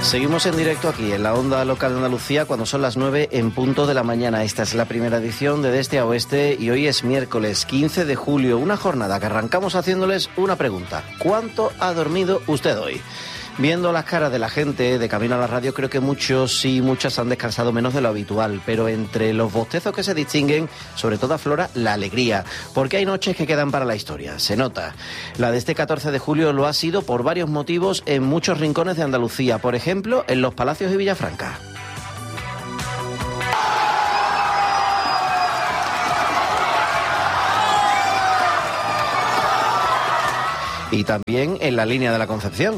Seguimos en directo aquí en la onda local de Andalucía cuando son las 9 en punto de la mañana. Esta es la primera edición de Este a Oeste y hoy es miércoles 15 de julio, una jornada que arrancamos haciéndoles una pregunta. ¿Cuánto ha dormido usted hoy? Viendo las caras de la gente de camino a la radio, creo que muchos y muchas han descansado menos de lo habitual, pero entre los bostezos que se distinguen, sobre todo aflora la alegría, porque hay noches que quedan para la historia, se nota. La de este 14 de julio lo ha sido por varios motivos en muchos rincones de Andalucía, por ejemplo, en los Palacios y Villafranca. Y también en la línea de la Concepción.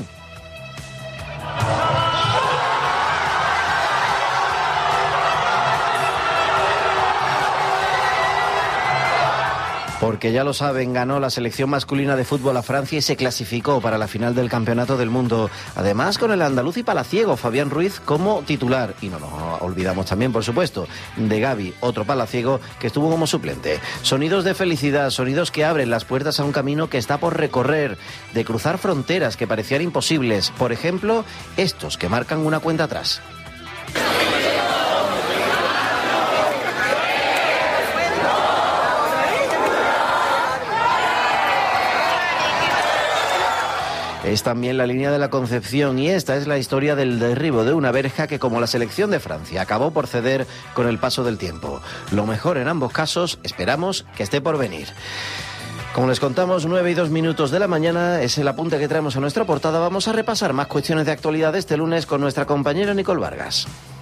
Porque ya lo saben, ganó la selección masculina de fútbol a Francia y se clasificó para la final del Campeonato del Mundo. Además, con el andaluz y palaciego Fabián Ruiz como titular. Y no nos olvidamos también, por supuesto, de Gavi, otro palaciego que estuvo como suplente. Sonidos de felicidad, sonidos que abren las puertas a un camino que está por recorrer, de cruzar fronteras que parecían imposibles. Por ejemplo, estos que marcan una cuenta atrás. Es también la línea de la Concepción y esta es la historia del derribo de una verja que, como la selección de Francia, acabó por ceder con el paso del tiempo. Lo mejor en ambos casos, esperamos que esté por venir. Como les contamos, 9:02 de la mañana, es el apunte que traemos a nuestra portada. Vamos a repasar más cuestiones de actualidad este lunes con nuestra compañera Nicole Vargas.